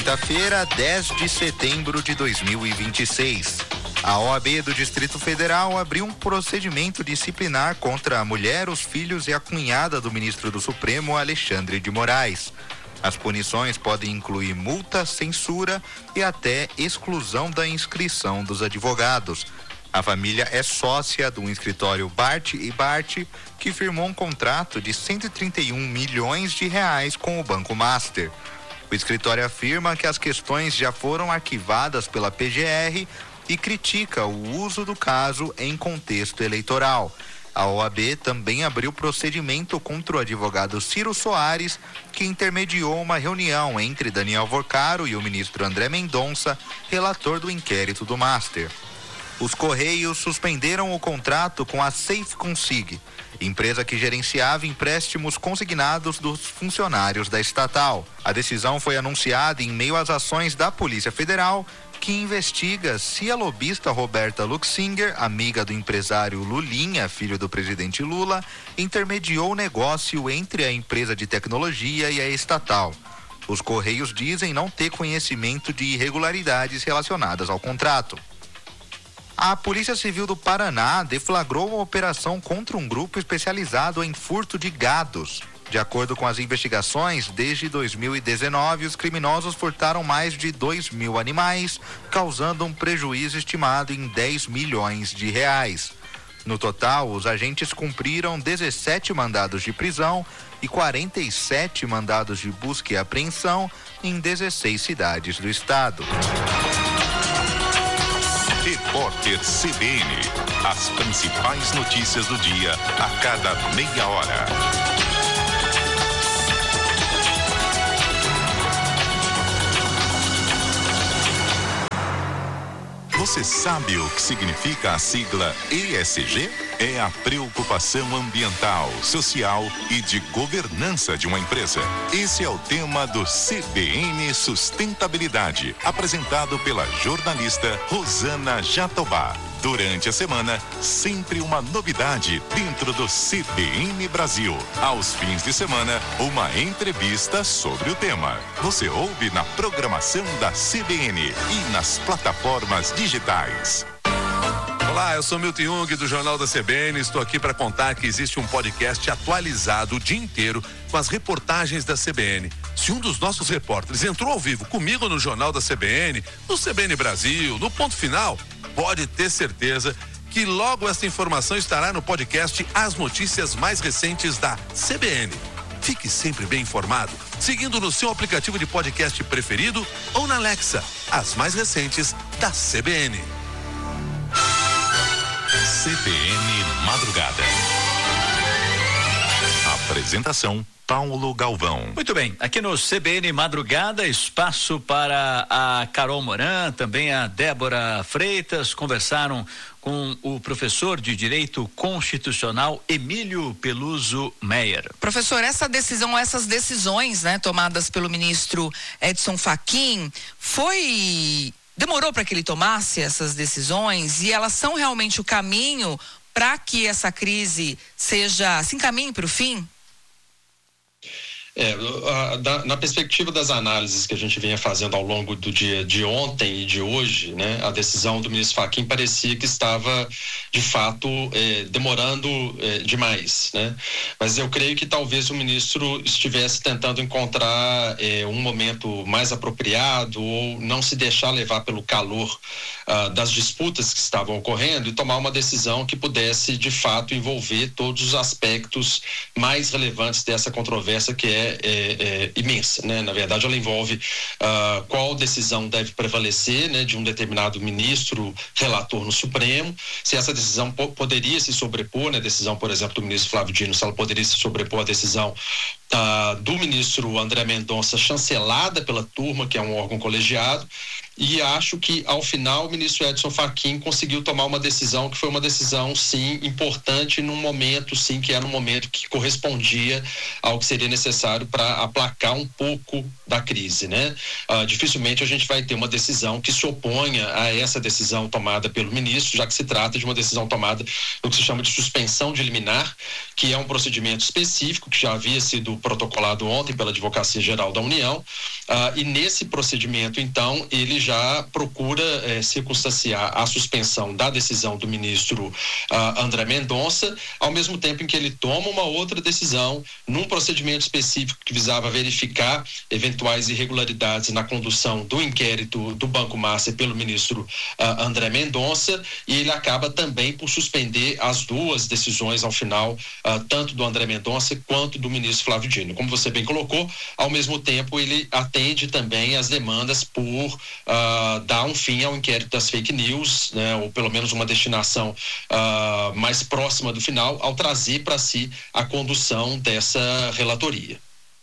quinta-feira, 10 de setembro de 2026. A OAB do Distrito Federal abriu um procedimento disciplinar contra a mulher, os filhos e a cunhada do ministro do Supremo, Alexandre de Moraes. As punições podem incluir multa, censura e até exclusão da inscrição dos advogados. A família é sócia do escritório Bart e Bart, que firmou um contrato de 131 milhões de reais com o Banco Master. O escritório afirma que as questões já foram arquivadas pela PGR e critica o uso do caso em contexto eleitoral. A OAB também abriu procedimento contra o advogado Ciro Soares, que intermediou uma reunião entre Daniel Vorcaro e o ministro André Mendonça, relator do inquérito do Master. Os Correios suspenderam o contrato com a Safe Consig, empresa que gerenciava empréstimos consignados dos funcionários da estatal. A decisão foi anunciada em meio às ações da Polícia Federal, que investiga se a lobista Roberta Luxinger, amiga do empresário Lulinha, filho do presidente Lula, intermediou o negócio entre a empresa de tecnologia e a estatal. Os Correios dizem não ter conhecimento de irregularidades relacionadas ao contrato. A Polícia Civil do Paraná deflagrou uma operação contra um grupo especializado em furto de gados. De acordo com as investigações, desde 2019, os criminosos furtaram mais de 2.000 animais, causando um prejuízo estimado em 10 milhões de reais. No total, os agentes cumpriram 17 mandados de prisão e 47 mandados de busca e apreensão em 16 cidades do estado. Repórter CBN. As principais notícias do dia a cada meia hora. Você sabe o que significa a sigla ESG? É a preocupação ambiental, social e de governança de uma empresa. Esse é o tema do CBN Sustentabilidade, apresentado pela jornalista Rosana Jatobá. Durante a semana, sempre uma novidade dentro do CBN Brasil. Aos fins de semana, uma entrevista sobre o tema. Você ouve na programação da CBN e nas plataformas digitais. Olá, eu sou Milton Jung do Jornal da CBN. Estou aqui para contar que existe um podcast atualizado o dia inteiro com as reportagens da CBN. Se um dos nossos repórteres entrou ao vivo comigo no Jornal da CBN, no CBN Brasil, no Ponto Final, pode ter certeza que logo essa informação estará no podcast As Notícias Mais Recentes da CBN. Fique sempre bem informado, seguindo no seu aplicativo de podcast preferido ou na Alexa, as mais recentes da CBN. CBN Madrugada. Apresentação Paulo Galvão. Muito bem, aqui no CBN Madrugada, espaço para a Carol Moran, também a Débora Freitas, conversaram com o professor de Direito Constitucional Emílio Peluso Meyer. Professor, essas decisões, né, tomadas pelo ministro Edson Fachin, demorou para que ele tomasse essas decisões e elas são realmente o caminho para que essa crise se encaminhe para o fim? Na perspectiva das análises que a gente vinha fazendo ao longo do dia de ontem e de hoje, né, a decisão do ministro Fachin parecia que estava, de fato, demorando demais, né? Mas eu creio que talvez o ministro estivesse tentando encontrar um momento mais apropriado ou não se deixar levar pelo calor das disputas que estavam ocorrendo e tomar uma decisão que pudesse, de fato, envolver todos os aspectos mais relevantes dessa controvérsia que é imensa, né? Na verdade, ela envolve qual decisão deve prevalecer, né, de um determinado ministro relator no Supremo, se essa decisão poderia se sobrepor, né, decisão, por exemplo, do ministro Flávio Dino, se ela poderia se sobrepor à decisão do ministro André Mendonça, chancelada pela turma, que é um órgão colegiado. E acho que, ao final, o ministro Edson Fachin conseguiu tomar uma decisão que foi uma decisão, sim, importante num momento, sim, que era um momento que correspondia ao que seria necessário para aplacar um pouco da crise, né? Dificilmente a gente vai ter uma decisão que se oponha a essa decisão tomada pelo ministro, já que se trata de uma decisão tomada no que se chama de suspensão de liminar, que é um procedimento específico que já havia sido protocolado ontem pela Advocacia Geral da União, e nesse procedimento, então, ele já procura circunstanciar a suspensão da decisão do ministro André Mendonça, ao mesmo tempo em que ele toma uma outra decisão num procedimento específico que visava verificar eventuais irregularidades na condução do inquérito do Banco Master pelo ministro André Mendonça, e ele acaba também por suspender as duas decisões ao final, tanto do André Mendonça quanto do ministro Flávio Dino. Como você bem colocou, ao mesmo tempo ele atende também as demandas por dar um fim ao inquérito das fake news, né, ou pelo menos uma destinação mais próxima do final, ao trazer para si a condução dessa relatoria.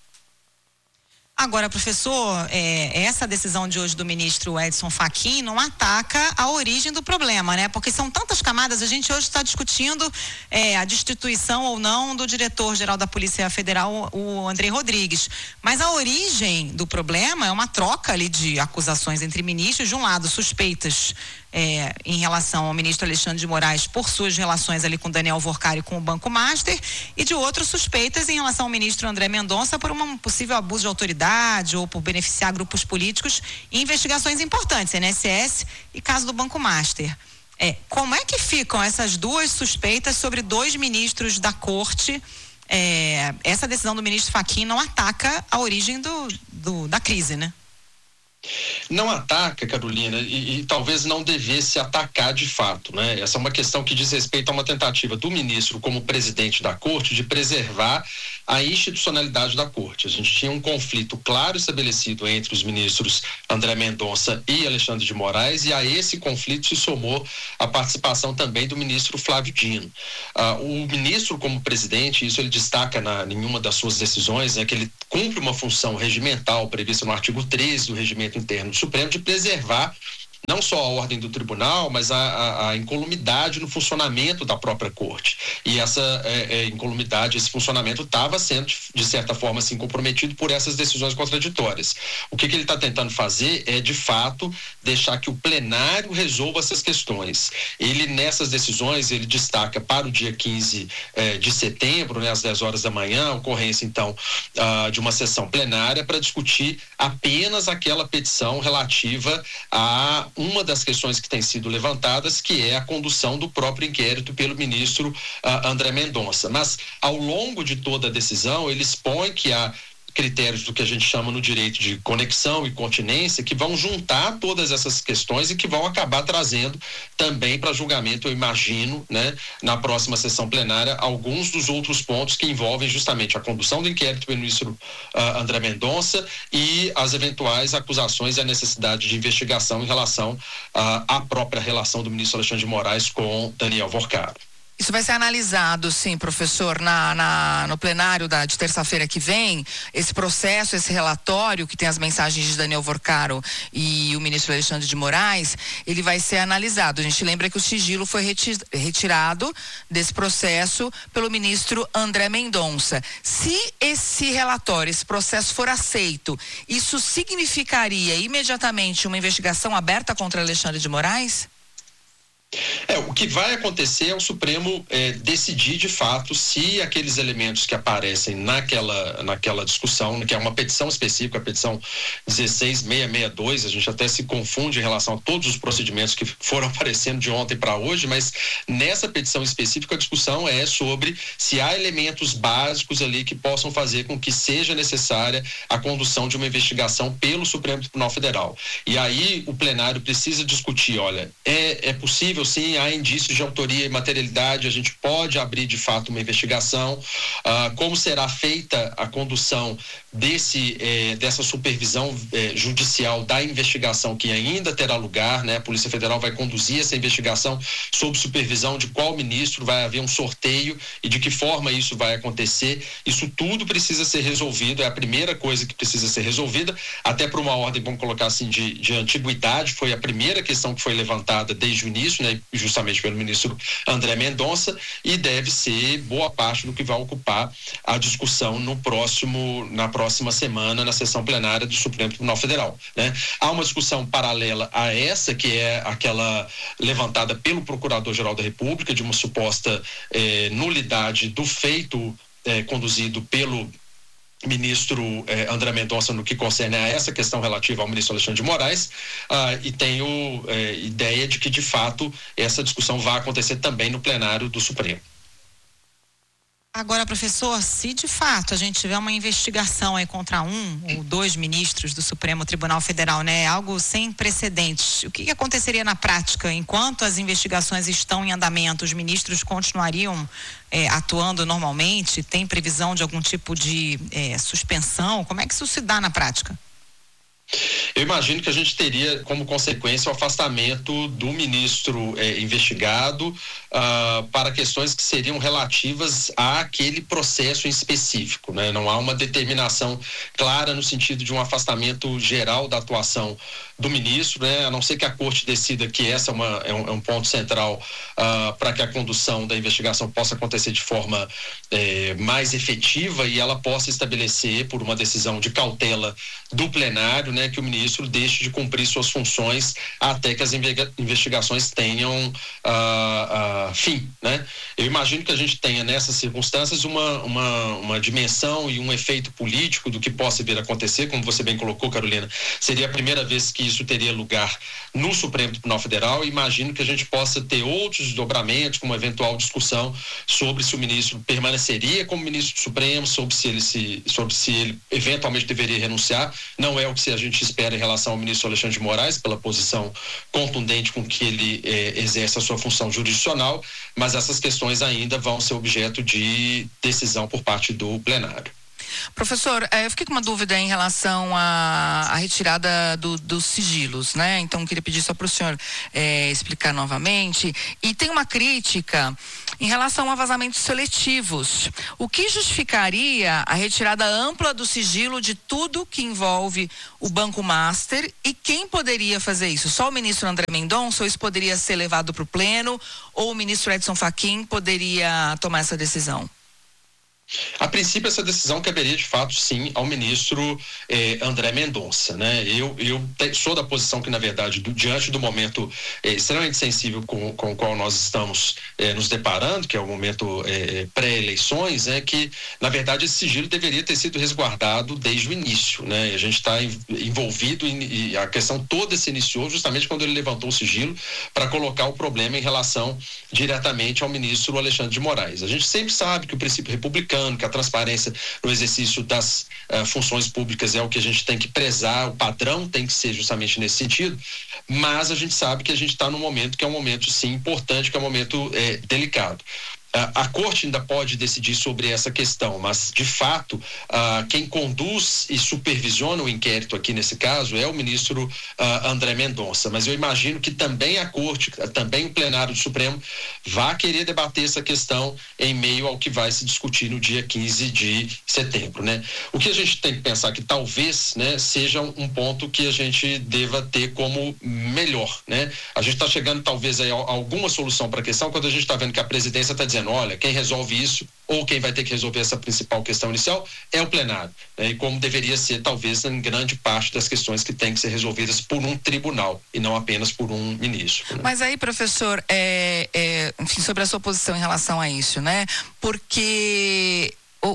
Agora, professor, essa decisão de hoje do ministro Edson Fachin não ataca a origem do problema, né? Porque são tantas camadas, a gente hoje está discutindo a destituição ou não do diretor-geral da Polícia Federal, o André Rodrigues. Mas a origem do problema é uma troca ali de acusações entre ministros, de um lado, suspeitas em relação ao ministro Alexandre de Moraes por suas relações ali com Daniel Workar e com o Banco Master, e de outros suspeitas em relação ao ministro André Mendonça por um possível abuso de autoridade ou por beneficiar grupos políticos em investigações importantes, INSS e caso do Banco Master. Como é que ficam essas duas suspeitas sobre dois ministros da corte? Essa decisão do ministro Fachin não ataca a origem da crise, né? Não ataca, Carolina, e talvez não devesse atacar de fato, né? Essa é uma questão que diz respeito a uma tentativa do ministro, como presidente da corte, de preservar a institucionalidade da corte. A gente tinha um conflito claro estabelecido entre os ministros André Mendonça e Alexandre de Moraes, e a esse conflito se somou a participação também do ministro Flávio Dino. O ministro, como presidente, isso ele destaca em uma das suas decisões, né, que ele cumpre uma função regimental prevista no artigo 13 do Regimento Interno do Supremo, de preservar não só a ordem do tribunal, mas a incolumidade no funcionamento da própria corte. E essa incolumidade, esse funcionamento estava sendo, de certa forma, assim, comprometido por essas decisões contraditórias. O que ele está tentando fazer é, de fato, deixar que o plenário resolva essas questões. Ele, nessas decisões, ele destaca para o dia 15 de setembro, né, às 10 horas da manhã, a ocorrência, então, de uma sessão plenária para discutir apenas aquela petição relativa a uma das questões que tem sido levantadas, que é a condução do próprio inquérito pelo ministro André Mendonça. Mas, ao longo de toda a decisão, ele expõe que há critérios do que a gente chama no direito de conexão e continência, que vão juntar todas essas questões e que vão acabar trazendo também para julgamento, eu imagino, né, na próxima sessão plenária, alguns dos outros pontos que envolvem justamente a condução do inquérito pelo ministro André Mendonça e as eventuais acusações e a necessidade de investigação em relação à própria relação do ministro Alexandre de Moraes com Daniel Workar. Isso vai ser analisado, sim, professor, no plenário de terça-feira que vem. Esse processo, esse relatório que tem as mensagens de Daniel Workar e o ministro Alexandre de Moraes, ele vai ser analisado. A gente lembra que o sigilo foi retirado desse processo pelo ministro André Mendonça. Se esse relatório, esse processo for aceito, isso significaria imediatamente uma investigação aberta contra Alexandre de Moraes? O que vai acontecer é o Supremo decidir de fato se aqueles elementos que aparecem naquela discussão, que é uma petição específica, a petição 16662, a gente até se confunde em relação a todos os procedimentos que foram aparecendo de ontem para hoje, mas nessa petição específica a discussão é sobre se há elementos básicos ali que possam fazer com que seja necessária a condução de uma investigação pelo Supremo Tribunal Federal. E aí o plenário precisa discutir, olha, é possível sim, há indícios de autoria e materialidade, a gente pode abrir de fato uma investigação, como será feita a condução dessa supervisão judicial da investigação que ainda terá lugar, né? A Polícia Federal vai conduzir essa investigação sob supervisão de qual ministro, vai haver um sorteio e de que forma isso vai acontecer. Isso tudo precisa ser resolvido, é a primeira coisa que precisa ser resolvida, até por uma ordem, vamos colocar assim, de antiguidade, foi a primeira questão que foi levantada desde o início, né? Justamente pelo ministro André Mendonça, e deve ser boa parte do que vai ocupar a discussão na próxima semana, na sessão plenária do Supremo Tribunal Federal, né? Há uma discussão paralela a essa, que é aquela levantada pelo Procurador-Geral da República, de uma suposta nulidade do feito conduzido pelo ministro André Mendonça no que concerne a essa questão relativa ao ministro Alexandre de Moraes, e tenho ideia de que, de fato, essa discussão vai acontecer também no plenário do Supremo. Agora, professor, se de fato a gente tiver uma investigação aí contra um ou dois ministros do Supremo Tribunal Federal, né, algo sem precedentes, o que aconteceria na prática? Enquanto as investigações estão em andamento, os ministros continuariam atuando normalmente? Tem previsão de algum tipo de suspensão? Como é que isso se dá na prática? Eu imagino que a gente teria como consequência o afastamento do ministro investigado para questões que seriam relativas àquele processo em específico, né? Não há uma determinação clara no sentido de um afastamento geral da atuação do ministro, né? A não ser que a corte decida que essa é um ponto central para que a condução da investigação possa acontecer de forma mais efetiva e ela possa estabelecer, por uma decisão de cautela do plenário, né, que o ministro deixe de cumprir suas funções até que as investigações tenham fim, né? Eu imagino que a gente tenha nessas circunstâncias uma dimensão e um efeito político do que possa vir a acontecer, como você bem colocou, Carolina. Seria a primeira vez que isso teria lugar no Supremo Tribunal Federal. Imagino que a gente possa ter outros desdobramentos, com uma eventual discussão sobre se o ministro permaneceria como ministro do Supremo, sobre se ele eventualmente deveria renunciar. Não é o que a gente espera em relação ao ministro Alexandre de Moraes, pela posição contundente com que ele exerce a sua função jurisdicional, mas essas questões ainda vão ser objeto de decisão por parte do plenário. Professor, eu fiquei com uma dúvida em relação à retirada dos sigilos, né? Então, queria pedir só para o senhor explicar novamente. E tem uma crítica em relação a vazamentos seletivos. O que justificaria a retirada ampla do sigilo de tudo que envolve o Banco Master e quem poderia fazer isso? Só o ministro André Mendonça, ou isso poderia ser levado para o Pleno, ou o ministro Edson Fachin poderia tomar essa decisão? A princípio, essa decisão caberia de fato, sim, ao ministro André Mendonça, né? Eu sou da posição que, na verdade, diante do momento extremamente sensível com o qual nós estamos nos deparando, que é o momento pré-eleições, que, na verdade, esse sigilo deveria ter sido resguardado desde o início, né? A gente está envolvido e a questão toda se iniciou justamente quando ele levantou o sigilo para colocar o problema em relação diretamente ao ministro Alexandre de Moraes. A gente sempre sabe que o princípio republicano, que a transparência no exercício das funções públicas é o que a gente tem que prezar, o padrão tem que ser justamente nesse sentido, mas a gente sabe que a gente está num momento que é um momento, sim, importante, que é um momento delicado. A corte ainda pode decidir sobre essa questão, mas, de fato, quem conduz e supervisiona o inquérito aqui nesse caso é o ministro André Mendonça. Mas eu imagino que também a corte, também o plenário do Supremo, vai querer debater essa questão em meio ao que vai se discutir no dia 15 de setembro, né? O que a gente tem que pensar que talvez, né, seja um ponto que a gente deva ter como melhor, né? A gente está chegando talvez a alguma solução para a questão quando a gente está vendo que a presidência está dizendo: olha, quem resolve isso, ou quem vai ter que resolver essa principal questão inicial, é o plenário, né? E como deveria ser, talvez, em grande parte das questões que têm que ser resolvidas por um tribunal e não apenas por um ministro, né? Mas aí, professor, enfim, sobre a sua posição em relação a isso, né? Porque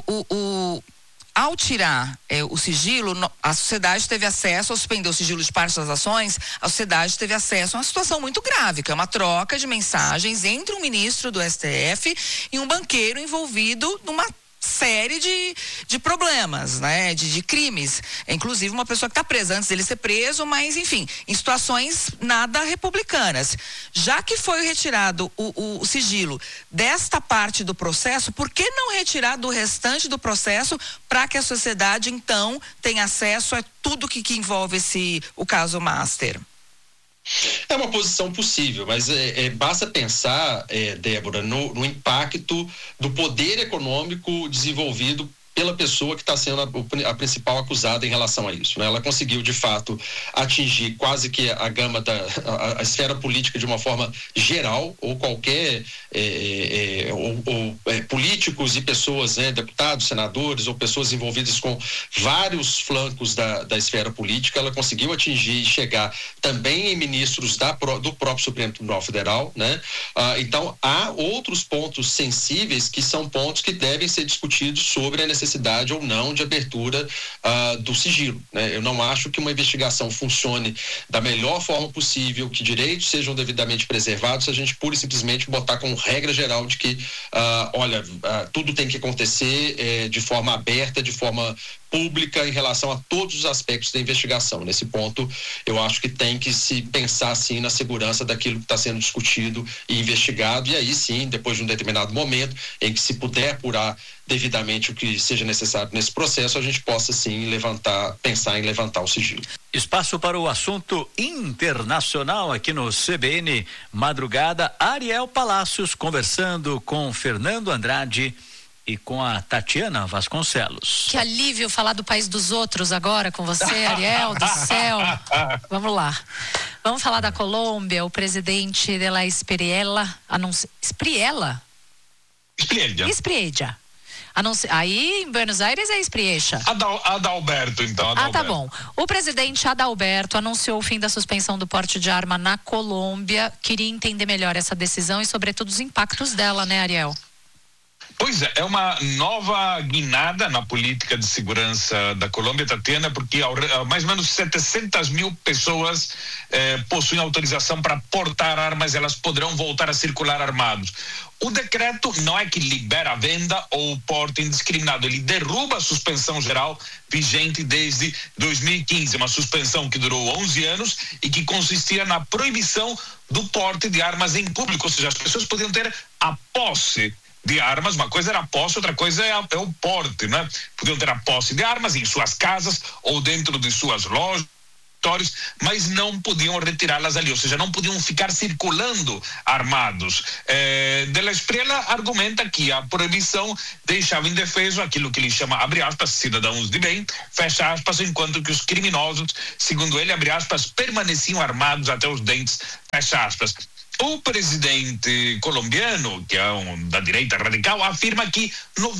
ao tirar o sigilo, a sociedade teve acesso, ao suspender o sigilo de parte das ações, a sociedade teve acesso a uma situação muito grave, que é uma troca de mensagens entre um ministro do STF e um banqueiro envolvido numa série de problemas, né? De crimes. Inclusive uma pessoa que está presa antes dele ser preso, mas enfim, em situações nada republicanas. Já que foi retirado o sigilo desta parte do processo, por que não retirar do restante do processo para que a sociedade então tenha acesso a tudo que envolve o caso Master? É uma posição possível, mas basta pensar, Débora, no impacto do poder econômico desenvolvido pela pessoa que está sendo a principal acusada em relação a isso, né? Ela conseguiu, de fato, atingir quase que a gama a esfera política de uma forma geral, ou qualquer políticos e pessoas, né, deputados, senadores, ou pessoas envolvidas com vários flancos da esfera política. Ela conseguiu atingir e chegar também em ministros do próprio Supremo Tribunal Federal, né? Então, há outros pontos sensíveis que são pontos que devem ser discutidos sobre a necessidade necessidade ou não de abertura do sigilo, né? Eu não acho que uma investigação funcione da melhor forma possível, que direitos sejam devidamente preservados, se a gente pura e simplesmente botar como regra geral de que, tudo tem que acontecer de forma aberta, de forma pública em relação a todos os aspectos da investigação. Nesse ponto, eu acho que tem que se pensar, sim, na segurança daquilo que está sendo discutido e investigado, e aí sim, depois de um determinado momento em que se puder apurar devidamente o que seja necessário nesse processo, a gente possa, sim, pensar em levantar o sigilo. Espaço para o assunto internacional aqui no CBN Madrugada. Ariel Palacios conversando com Fernando Andrade e com a Tatiana Vasconcelos. Que alívio falar do país dos outros agora com você, Ariel, do céu. Vamos lá. Vamos falar da Colômbia. O presidente de la Espriella aí em Buenos Aires é Espriecha. Adalberto, então. Tá bom. O presidente Adalberto anunciou o fim da suspensão do porte de arma na Colômbia. Queria entender melhor essa decisão e, sobretudo, os impactos dela, né, Ariel? Pois é uma nova guinada na política de segurança da Colômbia, Tatiana, porque mais ou menos 700 mil pessoas possuem autorização para portar armas, elas poderão voltar a circular armados. O decreto não é que libera a venda ou porte indiscriminado, ele derruba a suspensão geral vigente desde 2015, uma suspensão que durou 11 anos e que consistia na proibição do porte de armas em público, ou seja, as pessoas podiam ter a posse de armas, uma coisa era a posse, outra coisa é o porte, né? Podiam ter a posse de armas em suas casas ou dentro de suas lojas, mas não podiam retirá-las ali, ou seja, não podiam ficar circulando armados. De la Espriella argumenta que a proibição deixava indefeso aquilo que ele chama, abre aspas, cidadãos de bem, fecha aspas, enquanto que os criminosos, segundo ele, abre aspas, permaneciam armados até os dentes, fecha aspas. O presidente colombiano, que é da direita radical, afirma que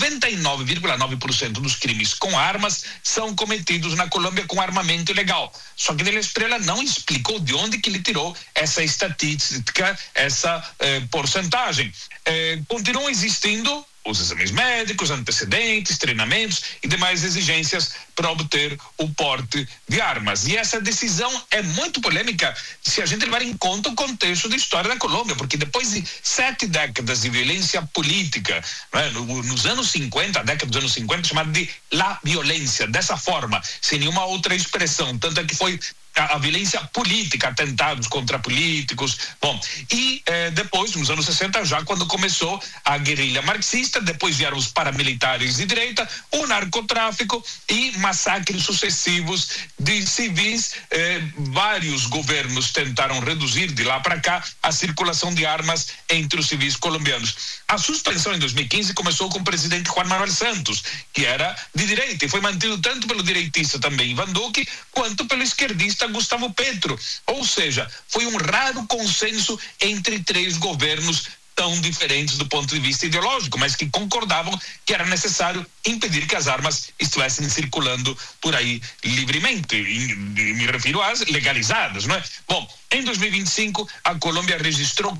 99,9% dos crimes com armas são cometidos na Colômbia com armamento ilegal. Só que de la Espriella não explicou de onde que ele tirou essa estatística, essa porcentagem. Continuam existindo os exames médicos, antecedentes, treinamentos e demais exigências para obter o porte de armas. E essa decisão é muito polêmica se a gente levar em conta o contexto da história da Colômbia, porque depois de 7 décadas de violência política, né, nos anos 50, a década dos anos 50, chamada de la violência, dessa forma, sem nenhuma outra expressão, tanto é que foi a violência política, atentados contra políticos. Bom, e depois, nos anos 60, já quando começou a guerrilha marxista, depois vieram os paramilitares de direita, o narcotráfico e massacres sucessivos de civis. Vários governos tentaram reduzir de lá para cá a circulação de armas entre os civis colombianos. A suspensão em 2015 começou com o presidente Juan Manuel Santos, que era de direita e foi mantido tanto pelo direitista também Iván Duque, quanto pelo esquerdista Gustavo Petro. Ou seja, foi um raro consenso entre 3 governos tão diferentes do ponto de vista ideológico, mas que concordavam que era necessário impedir que as armas estivessem circulando por aí livremente. E me refiro às legalizadas, não é? Bom, em 2025, a Colômbia registrou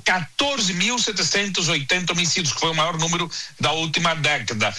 14.780 homicídios, que foi o maior número da última década.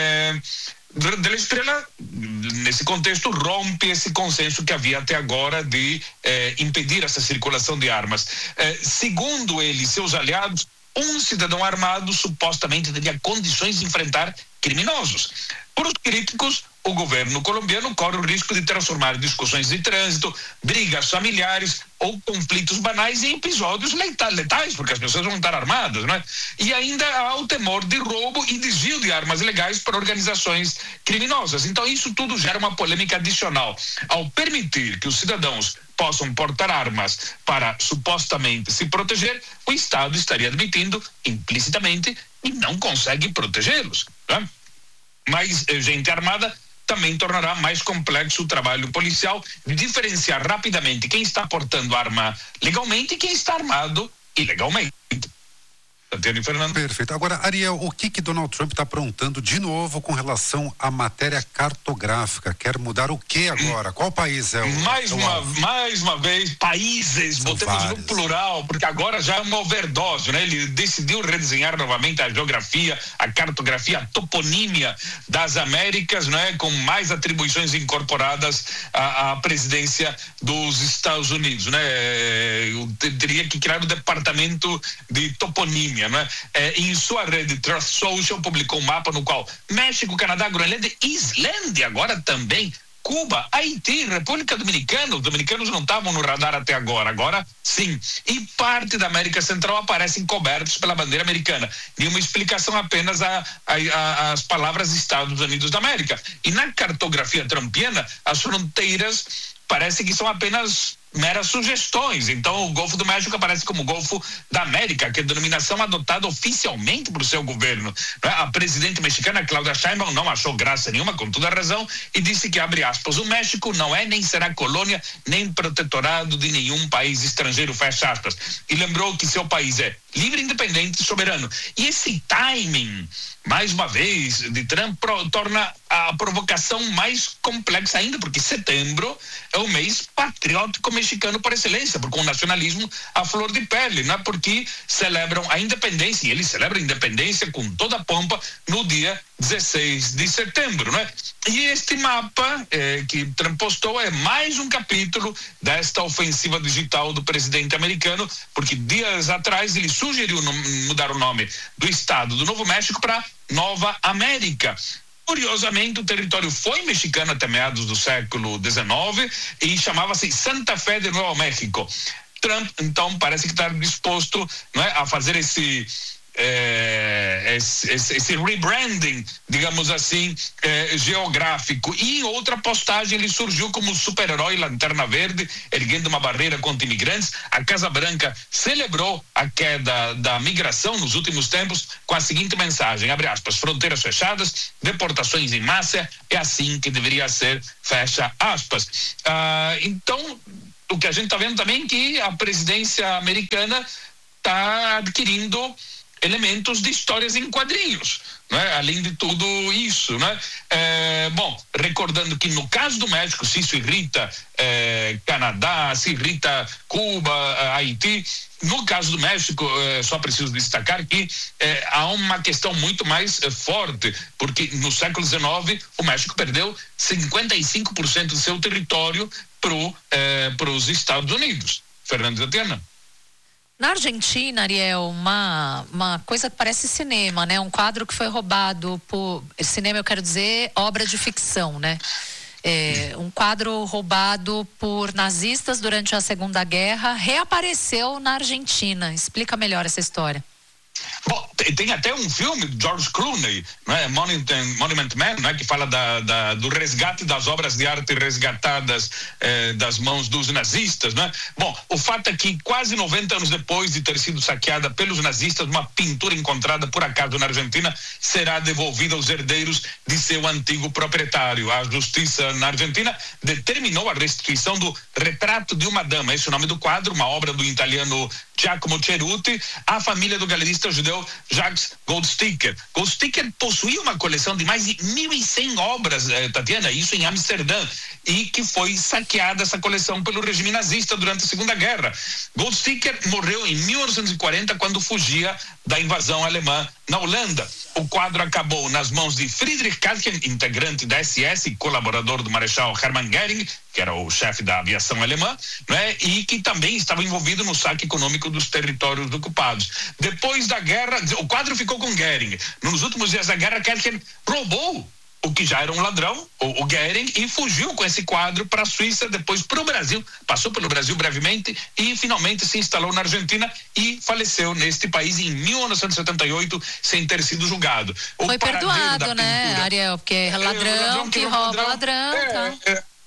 De la Espriella, nesse contexto, rompe esse consenso que havia até agora de impedir essa circulação de armas. Segundo ele e seus aliados, um cidadão armado supostamente teria condições de enfrentar criminosos. Por os críticos, o governo colombiano corre o risco de transformar discussões de trânsito, brigas familiares ou conflitos banais em episódios letais, porque as pessoas vão estar armadas, né? E ainda há o temor de roubo e desvio de armas ilegais para organizações criminosas. Então isso tudo gera uma polêmica adicional. Ao permitir que os cidadãos possam portar armas para supostamente se proteger, o Estado estaria admitindo implicitamente que não consegue protegê-los, né? Mas gente armada também tornará mais complexo o trabalho policial de diferenciar rapidamente quem está portando arma legalmente e quem está armado ilegalmente. Tatiana e Fernando. Perfeito. Agora, Ariel, o que Donald Trump está aprontando de novo com relação à matéria cartográfica? Quer mudar o que agora? Qual país é o... Mais uma vez, países, botemos no plural, porque agora já é uma overdose, né? Ele decidiu redesenhar novamente a geografia, a cartografia, a toponímia das Américas, né? Com mais atribuições incorporadas à presidência dos Estados Unidos, né? Eu teria que criar um departamento de toponímia, né? Em sua rede Truth Social publicou um mapa no qual México, Canadá, Groenlândia, Islândia, agora também Cuba, Haiti, República Dominicana, os dominicanos não estavam no radar até agora sim, e parte da América Central aparecem cobertos pela bandeira americana, e uma explicação apenas às palavras Estados Unidos da América. E na cartografia trumpiana, as fronteiras parece que são apenas meras sugestões. Então, o Golfo do México aparece como Golfo da América, que é a denominação adotada oficialmente por seu governo. A presidente mexicana, Claudia Sheinbaum, não achou graça nenhuma, com toda a razão, e disse que, abre aspas, o México não é nem será colônia, nem protetorado de nenhum país estrangeiro, fecha aspas. E lembrou que seu país é livre, independente e soberano. E esse timing, mais uma vez, de Trump torna a provocação mais complexa ainda, porque setembro é o mês patriótico mexicano por excelência, porque o nacionalismo à flor de pele, né? Porque celebram a independência, e eles celebram a independência com toda a pompa no dia 16 de setembro, né? E este mapa que Trump postou é mais um capítulo desta ofensiva digital do presidente americano, porque dias atrás ele sugeriu mudar o nome do estado do Novo México para Nova América. Curiosamente, o território foi mexicano até meados do século XIX e chamava-se Santa Fé de Nuevo México. Trump, então, parece que está disposto, não é, a fazer esse rebranding, digamos assim, geográfico. E em outra postagem ele surgiu como super-herói Lanterna Verde, erguendo uma barreira contra imigrantes. A Casa Branca celebrou a queda da migração nos últimos tempos com a seguinte mensagem, abre aspas, fronteiras fechadas, deportações em massa, é assim que deveria ser, fecha aspas. Então, o que a gente está vendo também é que a presidência americana está adquirindo elementos de histórias em quadrinhos, né? Além de tudo isso, né? Bom, recordando que no caso do México, se isso irrita Canadá, se irrita Cuba, Haiti, no caso do México, só preciso destacar que há uma questão muito mais forte, porque no século XIX o México perdeu 55% do seu território para os Estados Unidos. Fernando Tatiana. Na Argentina, Ariel, uma coisa que parece cinema, né? Um quadro que foi roubado por... Cinema, eu quero dizer, obra de ficção, né? Um quadro roubado por nazistas durante a Segunda Guerra reapareceu na Argentina. Explica melhor essa história. Bom, tem até um filme de George Clooney, né? Monument Man, né? Que fala do resgate das obras de arte resgatadas das mãos dos nazistas, né? Bom, o fato é que quase 90 anos depois de ter sido saqueada pelos nazistas, uma pintura encontrada por acaso na Argentina será devolvida aos herdeiros de seu antigo proprietário. A justiça na Argentina determinou a restituição do Retrato de uma Dama, esse é o nome do quadro, uma obra do italiano Giacomo Ceruti, à família do galerista judeu Jacques Goldsticker. Goldsticker possuía uma coleção de mais de 1.100 obras, Tatiana, isso em Amsterdã, e que foi saqueada essa coleção pelo regime nazista durante a Segunda Guerra. Goldsticker morreu em 1940 quando fugia da invasão alemã na Holanda. O quadro acabou nas mãos de Friedrich Kalken, integrante da SS e colaborador do Marechal Hermann Göring, que era o chefe da aviação alemã, né, e que também estava envolvido no saque econômico dos territórios ocupados. Depois da guerra, o quadro ficou com Göring. Nos últimos dias da guerra, Kalken roubou o que já era um ladrão, o Göring, e fugiu com esse quadro para a Suíça, depois para o Brasil, passou pelo Brasil brevemente e finalmente se instalou na Argentina e faleceu neste país em 1978 sem ter sido julgado. Foi perdoado, né, Ariel? Porque é ladrão que rouba ladrão.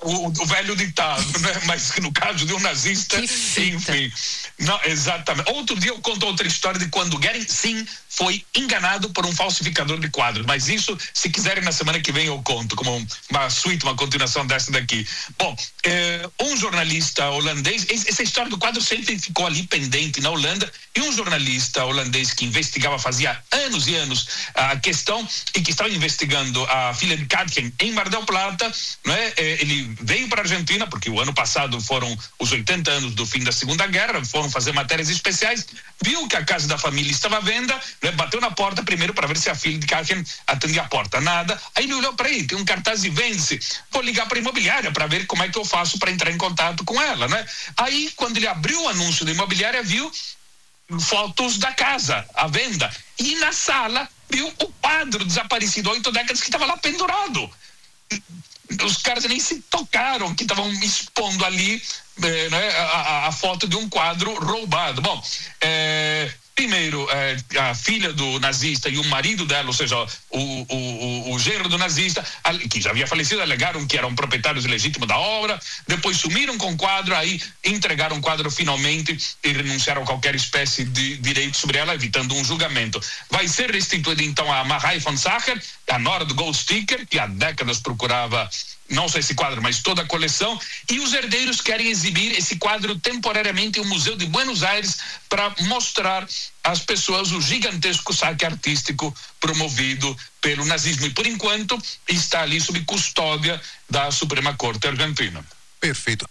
o velho ditado, né? Mas no caso de um nazista, enfim. Não, exatamente. Outro dia eu conto outra história de quando Goering, sim, foi enganado por um falsificador de quadros. Mas isso, se quiserem, na semana que vem eu conto, como uma suíte, uma continuação dessa daqui. Bom, um jornalista holandês, essa história do quadro sempre ficou ali pendente na Holanda, e um jornalista holandês que investigava fazia anos e anos a questão, e que estava investigando a filha de Katken em Mar del Plata, né? Ele veio para a Argentina, porque o ano passado foram os 80 anos do fim da Segunda Guerra, foram fazer matérias especiais, viu que a casa da família estava à venda, né? Bateu na porta primeiro para ver se a filha de Katken atendia a porta, nada. Aí ele olhou para ele, tem um cartaz de vende-se, vou ligar para a imobiliária para ver como é que eu faço para entrar em contato com ela, né? Aí, quando ele abriu o anúncio da imobiliária, viu fotos da casa à venda, e na sala viu o quadro desaparecido 8 décadas que estava lá pendurado. Os caras nem se tocaram que estavam expondo ali, né, a foto de um quadro roubado. Bom, primeiro, a filha do nazista e o marido dela, ou seja, o genro do nazista, que já havia falecido, alegaram que eram proprietários ilegítimos da obra, depois sumiram com o quadro, aí entregaram o quadro finalmente e renunciaram a qualquer espécie de direito sobre ela, evitando um julgamento. Vai ser restituído então a Marai von Sacher, a nora do Gold Sticker, que há décadas procurava não só esse quadro, mas toda a coleção, e os herdeiros querem exibir esse quadro temporariamente em um museu de Buenos Aires para mostrar às pessoas o gigantesco saque artístico promovido pelo nazismo, e por enquanto está ali sob custódia da Suprema Corte Argentina. Perfeito.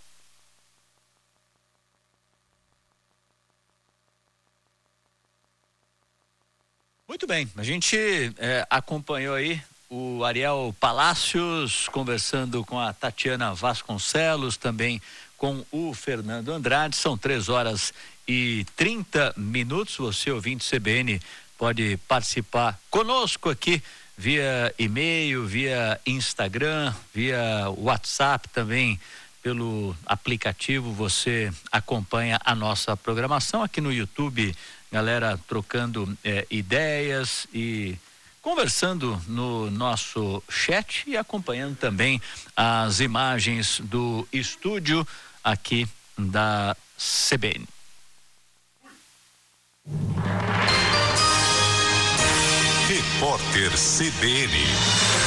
Muito bem, a gente acompanhou aí o Ariel Palacios conversando com a Tatiana Vasconcelos, também com o Fernando Andrade. São 3h30. Você, ouvinte CBN, pode participar conosco aqui via e-mail, via Instagram, via WhatsApp também. Pelo aplicativo você acompanha a nossa programação aqui no YouTube, galera trocando ideias e conversando no nosso chat e acompanhando também as imagens do estúdio aqui da CBN. Repórter CBN.